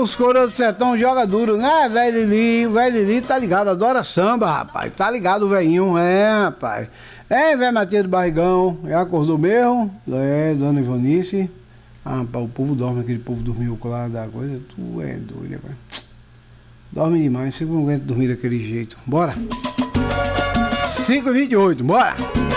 os coroas do sertão joga duro, né, velho Lili? O velho Lili tá ligado, adora samba, rapaz. Tá ligado o velhinho, rapaz. Velho Matias do Barrigão, já acordou mesmo? Dona Ivanice. Rapaz, o povo dorme, aquele povo dormiu lá da coisa. Tu é doido, rapaz. Dorme demais, você não aguenta dormir daquele jeito. Bora! 5h28, bora!